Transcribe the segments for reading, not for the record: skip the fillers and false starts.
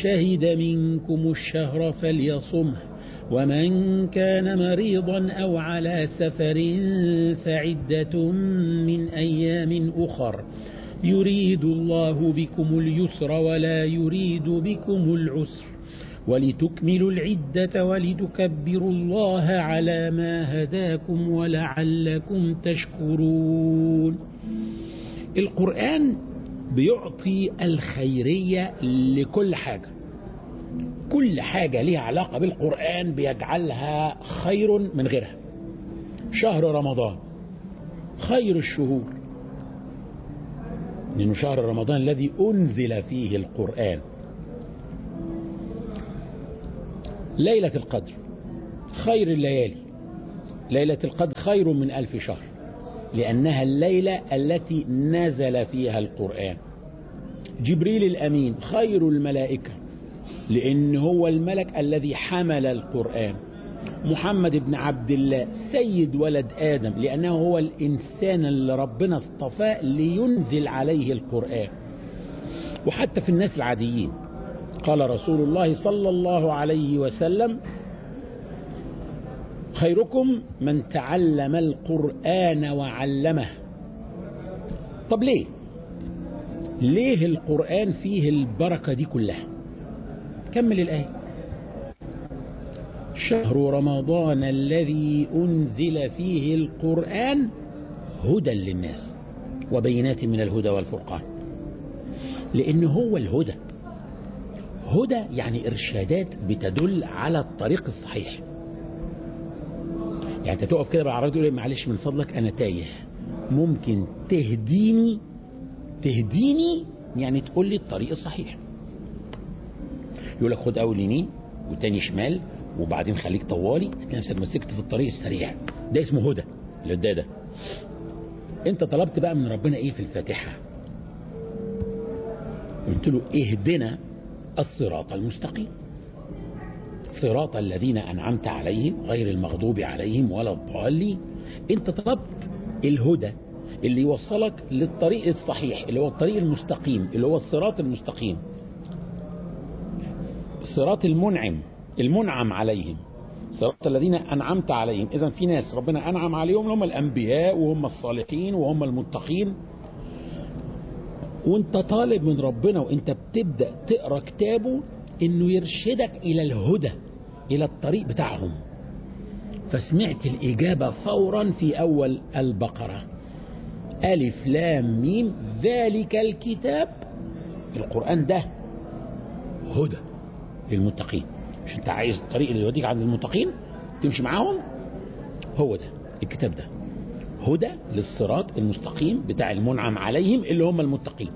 شهد منكم الشهر فليصمه ومن كان مريضا أو على سفر فعدة من أيام أخر يريد الله بكم اليسر ولا يريد بكم العسر ولتكملوا العدة ولتكبروا الله على ما هداكم ولعلكم تشكرون. القرآن بيعطي الخيرية لكل حاجة، كل حاجة لها علاقة بالقرآن بيجعلها خير من غيرها. شهر رمضان خير الشهور لأنه شهر رمضان الذي أنزل فيه القرآن. ليلة القدر خير الليالي، ليلة القدر خير من 1000 شهر لأنها الليلة التي نزل فيها القرآن. جبريل الأمين خير الملائكة لأن هو الملك الذي حمل القرآن. محمد بن عبد الله سيد ولد آدم لأنه هو الإنسان اللي ربنا اصطفاه لينزل عليه القرآن. وحتى في الناس العاديين قال رسول الله صلى الله عليه وسلم خيركم من تعلم القرآن وعلمه. طب ليه القرآن فيه البركة دي كلها؟ كمل الآية. شهر رمضان الذي أنزل فيه القرآن هدى للناس وبينات من الهدى والفرقان. لأنه هو الهدى، هدى يعني إرشادات بتدل على الطريق الصحيح. يعني انت تقف كده بالعربية تقول معلش من فضلك أنا تايه، ممكن تهديني يعني تقول لي الطريق الصحيح. يقول لك خد أول يمين وتاني شمال وبعدين خليك طوالي، هتلاقي نفسك مسكت في الطريق السريع. ده اسمه هدى. الهدى ده انت طلبت بقى من ربنا ايه في الفاتحة؟ قلت له اهدنا الصراط المستقيم صراط الذين أنعمت عليهم غير المغضوب عليهم ولا الضالين. انت طلبت الهدى اللي يوصلك للطريق الصحيح اللي هو الطريق المستقيم اللي هو الصراط المستقيم، صراط المنعم عليهم، صراط الذين أنعمت عليهم. إذن في ناس ربنا أنعم عليهم هم الأنبياء وهم الصالحين وهم المتقين. وانت طالب من ربنا وانت بتبدأ تقرأ كتابه انه يرشدك الى الهدى، الى الطريق بتاعهم. فسمعت الإجابة فورا في أول البقرة، ألف لام ميم ذلك الكتاب. القرآن ده هدى للمتقين. مش انت عايز الطريق اللي يوديك عند المتقين تمشي معاهم؟ هو ده الكتاب ده هدى للصراط المستقيم بتاع المنعم عليهم اللي هم المتقين.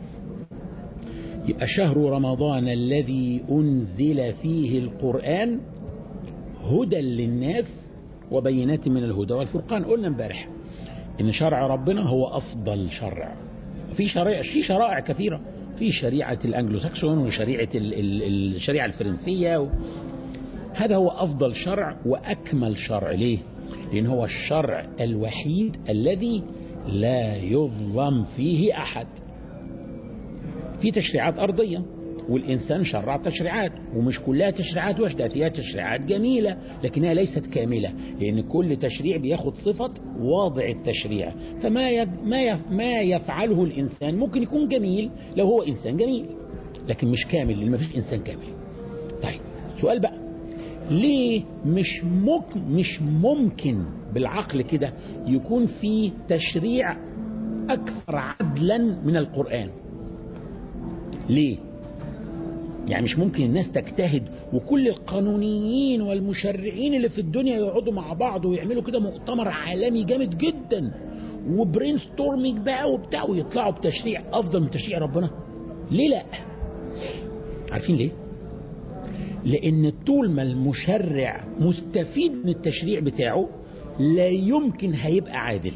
يبقى شهر رمضان الذي أنزل فيه القرآن هدى للناس وبينات من الهدى والفرقان. قلنا امبارح ان شرع ربنا هو افضل شرع. في شرائع كثيرة، في شريعة الانجلو ساكسون وشريعة الشريعة الفرنسية هذا هو افضل شرع واكمل شرع. ليه؟ لان هو الشرع الوحيد الذي لا يظلم فيه احد. في تشريعات ارضية والإنسان شرع تشريعات ومش كلها تشريعات وحدة، فيها تشريعات جميلة لكنها ليست كاملة لأن كل تشريع بياخد صفة واضع التشريع. ما يفعله الإنسان ممكن يكون جميل لو هو إنسان جميل لكن مش كامل لأن ما فيش إنسان كامل. طيب سؤال بقى، ليه مش ممكن بالعقل كده يكون في تشريع أكثر عدلا من القرآن؟ ليه؟ يعني مش ممكن الناس تجتهد وكل القانونيين والمشرعين اللي في الدنيا يقعدوا مع بعض ويعملوا كده مؤتمر عالمي جامد جدا وبرين ستورمينج بقى وبتاع ويطلعوا بتشريع افضل من تشريع ربنا؟ ليه لا؟ عارفين ليه؟ لان طول ما المشرع مستفيد من التشريع بتاعه لا يمكن هيبقى عادل.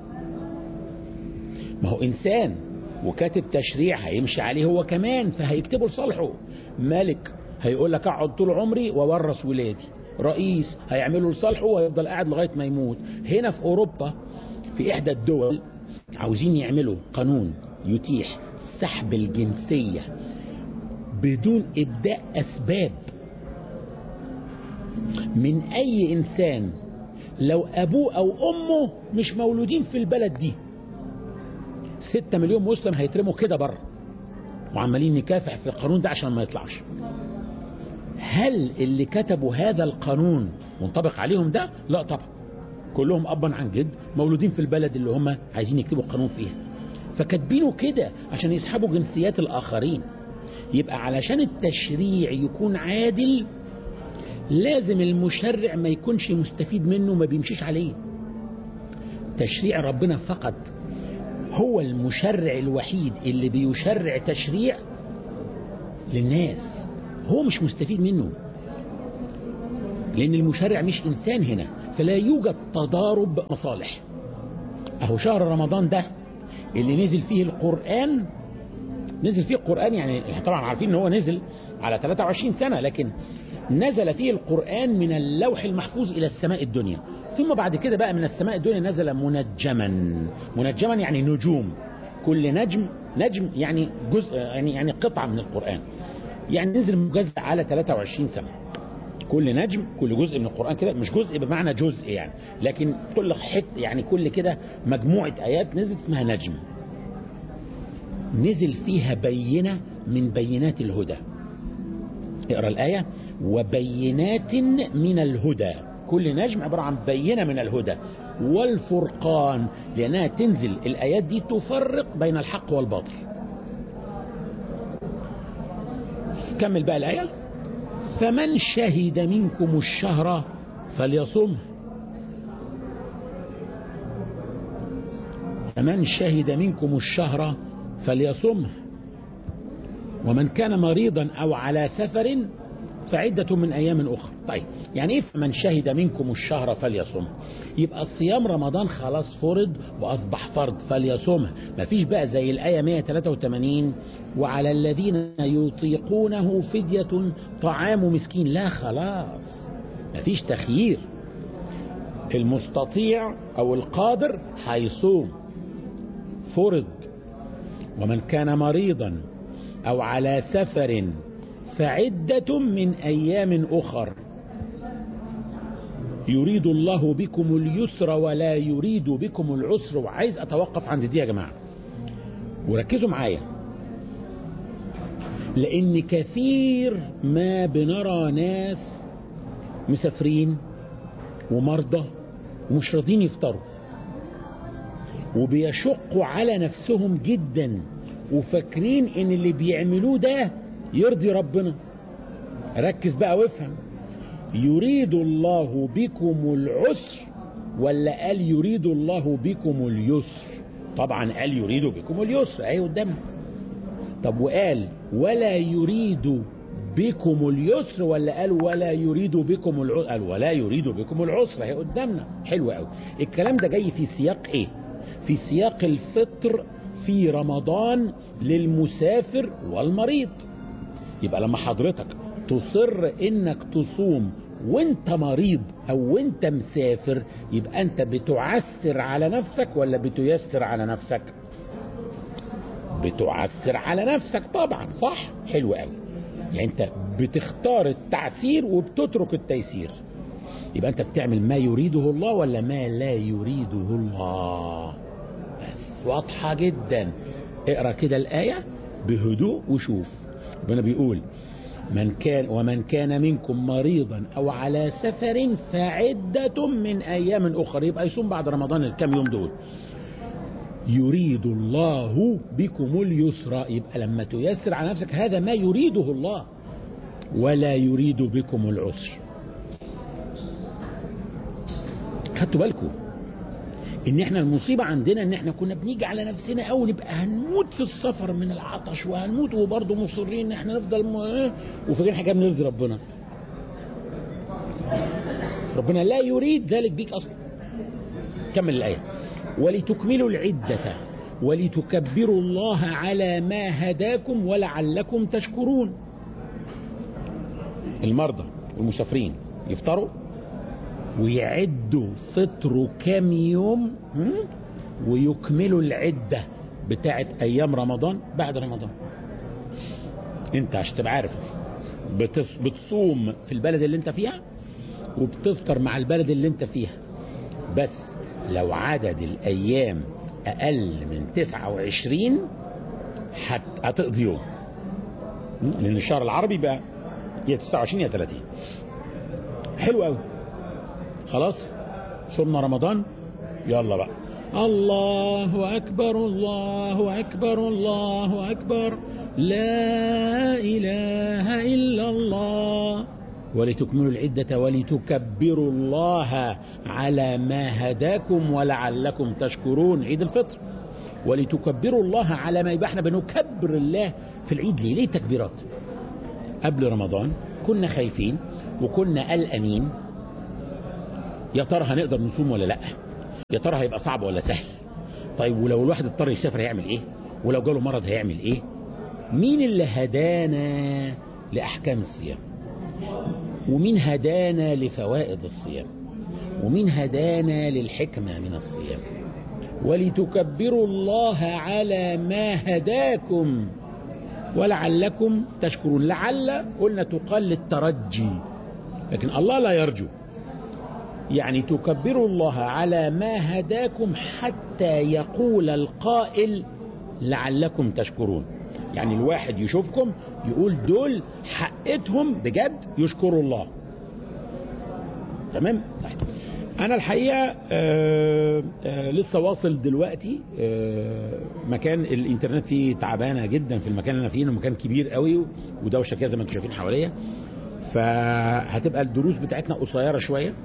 ما هو انسان وكاتب تشريع هيمشي عليه هو كمان فهيكتبه لصالحه. ملك هيقول لك اقعد طول عمري وورث ولادي. رئيس هيعمله لصالحه ويفضل قاعد لغاية ما يموت. هنا في اوروبا في احدى الدول عاوزين يعملوا قانون يتيح سحب الجنسية بدون إبداء أسباب من أي إنسان لو أبوه أو أمه مش مولودين في البلد دي. 6 مليون مسلم هيترموا كده بره وعمالين نكافح في القانون ده عشان ما يطلعش. هل اللي كتبوا هذا القانون منطبق عليهم ده؟ لا طبعا، كلهم أبا عن جد مولودين في البلد اللي هم عايزين يكتبوا القانون فيها، فكاتبينه كده عشان يسحبوا جنسيات الآخرين. يبقى علشان التشريع يكون عادل لازم المشرع ما يكونش مستفيد منه، ما بيمشيش عليه. تشريع ربنا فقط، هو المشرع الوحيد اللي بيشرع تشريع للناس، هو مش مستفيد منه، لأن المشرع مش إنسان هنا، فلا يوجد تضارب مصالح. أهو شهر رمضان ده اللي نزل فيه القرآن، نزل فيه القرآن يعني طبعا عارفين ان هو نزل على 23 سنة، لكن نزل فيه القرآن من اللوح المحفوظ إلى السماء الدنيا، ثم بعد كده بقى من السماء الدنيا نزل منجما. منجما يعني نجوم، كل نجم يعني جزء، يعني قطعة من القرآن، يعني نزل مجزء على 23 سنة. كل نجم، كل جزء من القرآن كده، مش جزء بمعنى جزء يعني، لكن كل حته يعني كل كده مجموعة آيات نزلت اسمها نجم. نزل فيها بينة من بينات الهدى. اقرأ الآية: وبينات من الهدى. كل نجم عبارة عن بينة من الهدى والفرقان، لأنها تنزل الآيات دي تفرق بين الحق والباطل. كمل بقى الآية: فمن شهد منكم الشهر فليصمه. فمن شهد منكم الشهر فليصمه، ومن كان مريضا أو على سفر فعدة من أيام أخرى. طيب يعني إيه فمن شهد منكم الشهر فليصمه؟ يبقى صيام رمضان خلاص فرض وأصبح فرض، فليصمه. مفيش بقى زي الآية 183 وعلى الذين يطيقونه فدية طعام مسكين. لا خلاص، مفيش تخيير، المستطيع أو القادر هيصوم، فرض. ومن كان مريضا أو على سفر فعدة من أيام أخر يريد الله بكم اليسر ولا يريد بكم العسر. وعايز أتوقف عند دي يا جماعة وركزوا معايا، لأن كثير ما بنرى ناس مسافرين ومرضى ومش راضين يفطروا وبيشقوا على نفسهم جدا وفاكرين ان اللي بيعملوه ده يرضي ربنا. ركز بقى وافهم، يريد الله بكم العسر ولا قال يريد الله بكم اليسر؟ طبعا قال يريد بكم اليسر اهي قدامنا. طب وقال ولا يريد بكم اليسر ولا قال ولا يريد بكم العسر؟ قال ولا يريد بكم العسر اهي قدامنا. حلو قوي. الكلام ده جاي في سياق ايه؟ في سياق الفطر في رمضان للمسافر والمريض. يبقى لما حضرتك تصر انك تصوم وانت مريض او وانت مسافر، يبقى انت بتعسر على نفسك ولا بتيسر على نفسك؟ بتعسر على نفسك طبعا، صح؟ حلو قوي. يعني انت بتختار التعسير وبتترك التيسير. يبقى انت بتعمل ما يريده الله ولا ما لا يريده الله؟ بس واضحة جدا. اقرأ كده الآية بهدوء وشوف. ربنا بيقول ومن كان منكم مريضا أو على سفر فعدة من أيام أخرى. يبقى يصوم بعد رمضان الكام يوم دول. يريد الله بكم اليسر، يبقى لما تيسر على نفسك هذا ما يريده الله، ولا يريد بكم العسر. خدتوا بالكم ان احنا المصيبة عندنا ان احنا كنا بنيجي على نفسنا او نبقى هنموت في السفر من العطش وهنموت وبرضه مصرين ان احنا نفضل وفاكرين حاجة بنرضي ربنا. ربنا لا يريد ذلك بيك اصلا. كمل الآية: ولتكملوا العدة ولتكبروا الله على ما هداكم ولعلكم تشكرون. المرضى والمسافرين يفطروا ويعدوا فطروا كام يوم ويكملوا العدة بتاعت أيام رمضان بعد رمضان. انت عشان تبقى عارف بتصوم في البلد اللي انت فيها وبتفطر مع البلد اللي انت فيها، بس لو عدد الايام اقل من 29 هتقضي يوم، لان الشهر العربي بقى يا 29 يا 30. حلو قوي. خلاص صمنا رمضان، يلا بقى الله أكبر الله أكبر الله أكبر لا إله إلا الله، ولتكملوا العدة ولتكبروا الله على ما هداكم ولعلكم تشكرون. عيد الفطر ولتكبروا الله على ما يبقى. احنا بنكبر الله في العيد ليه؟ ليه تكبيرات؟ قبل رمضان كنا خايفين وكنا قلقانين، يا ترى هنقدر نصوم ولا لا؟ يا ترى هيبقى صعب ولا سهل؟ طيب ولو الواحد اضطر يسافر هيعمل ايه؟ ولو جاله مرض هيعمل ايه؟ مين اللي هدانا لأحكام الصيام؟ ومين هدانا لفوائد الصيام؟ ومين هدانا للحكمة من الصيام؟ ولتكبروا الله على ما هداكم ولعلكم تشكرون. لعل قلنا تقال للترجي، لكن الله لا يرجو. يعني تكبروا الله على ما هداكم حتى يقول القائل لعلكم تشكرون. يعني الواحد يشوفكم يقول دول حقتهم بجد يشكروا الله. تمام؟ طيب. أنا الحقيقة لسه واصل دلوقتي مكان الإنترنت فيه تعبانة جدا في المكان اللي أنا فيه، مكان كبير قوي ودوشة كده زي ما انتم شايفين حواليا، فهتبقى الدروس بتاعتنا قصيرة شوية.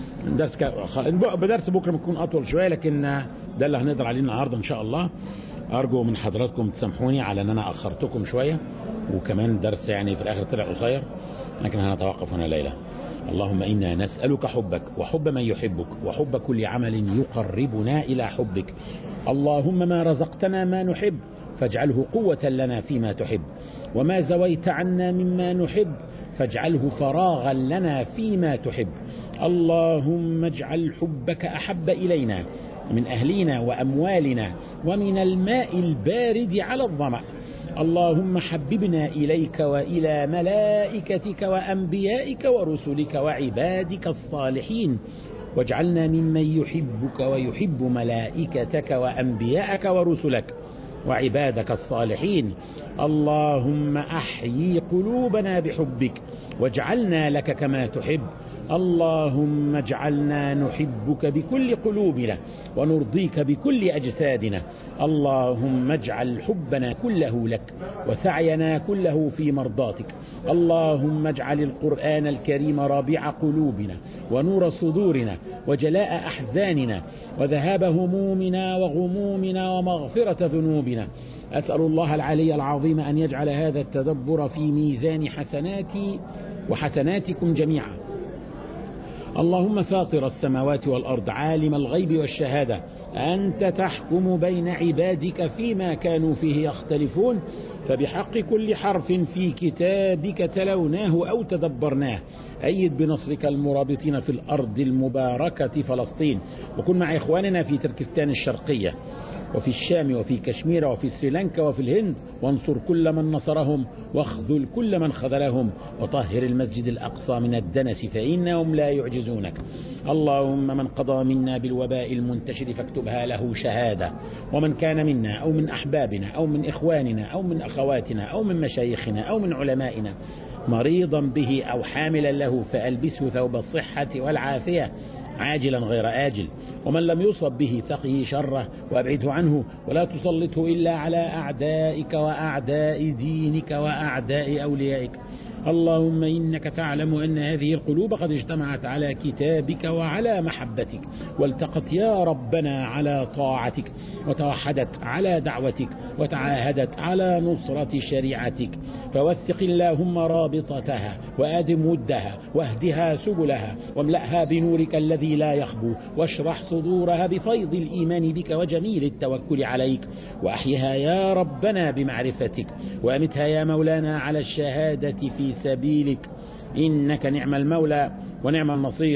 بدرس بكرة بتكون أطول شوية، لكن ده اللي هنقدر عليه النهاردة إن شاء الله. أرجو من حضراتكم تسامحوني على أن أنا أخرتكم شوية، وكمان درس يعني في الآخر طلع قصير، لكن هنتوقف هنا ليلة. اللهم إنا نسألك حبك وحب من يحبك وحب كل عمل يقربنا إلى حبك. اللهم ما رزقتنا ما نحب فاجعله قوة لنا فيما تحب، وما زويت عنا مما نحب فاجعله فراغا لنا فيما تحب. اللهم اجعل حبك أحب إلينا من أهلنا وأموالنا ومن الماء البارد على الظمأ. اللهم حببنا إليك وإلى ملائكتك وأنبيائك ورسلك وعبادك الصالحين، واجعلنا ممن يحبك ويحب ملائكتك وأنبيائك ورسلك وعبادك الصالحين. اللهم أحيي قلوبنا بحبك واجعلنا لك كما تحب. اللهم اجعلنا نحبك بكل قلوبنا ونرضيك بكل أجسادنا. اللهم اجعل حبنا كله لك وسعينا كله في مرضاتك. اللهم اجعل القرآن الكريم رابع قلوبنا ونور صدورنا وجلاء أحزاننا وذهاب همومنا وغمومنا ومغفرة ذنوبنا. أسأل الله العلي العظيم أن يجعل هذا التدبر في ميزان حسناتي وحسناتكم جميعا. اللهم فاطر السماوات والأرض عالم الغيب والشهادة، أنت تحكم بين عبادك فيما كانوا فيه يختلفون، فبحق كل حرف في كتابك تلوناه أو تدبرناه أيد بنصرك المرابطين في الأرض المباركة فلسطين، وكن مع إخواننا في تركستان الشرقية وفي الشام وفي كشمير وفي سريلانكا وفي الهند، وانصر كل من نصرهم واخذل كل من خذلهم، وطهر المسجد الأقصى من الدنس فإنهم لا يعجزونك. اللهم من قضى منا بالوباء المنتشر فاكتبها له شهادة، ومن كان منا أو من أحبابنا أو من إخواننا أو من أخواتنا أو من مشايخنا أو من علمائنا مريضا به أو حاملا له فألبسه ثوب الصحة والعافية عاجلا غير آجل، ومن لم يصب به فقه شره وأبعده عنه، ولا تسلطه إلا على أعدائك وأعداء دينك وأعداء أوليائك. اللهم إنك تعلم أن هذه القلوب قد اجتمعت على كتابك وعلى محبتك، والتقت يا ربنا على طاعتك، وتوحدت على دعوتك، وتعاهدت على نصرة شريعتك، فوثق اللهم رابطتها وآدم ودها واهدها سبلها واملأها بنورك الذي لا يخبو، واشرح صدورها بفيض الإيمان بك وجميل التوكل عليك، وأحيها يا ربنا بمعرفتك، وأمتها يا مولانا على الشهادة في سبيلك، إنك نعم المولى ونعم النصير.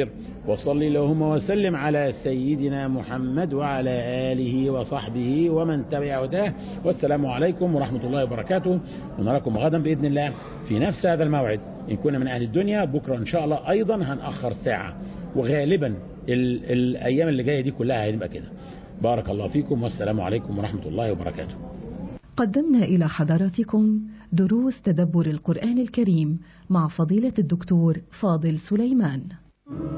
وصلي اللهم وسلم على سيدنا محمد وعلى آله وصحبه ومن تبع هداه. والسلام عليكم ورحمة الله وبركاته، ونراكم غدا بإذن الله في نفس هذا الموعد إن كنا من أهل الدنيا. بكرة إن شاء الله أيضا هنأخر ساعة، وغالبا الأيام اللي جاية دي كلها هنبقى كده. بارك الله فيكم والسلام عليكم ورحمة الله وبركاته. قدمنا إلى حضراتكم دروس تدبر القرآن الكريم مع فضيلة الدكتور فاضل سليمان.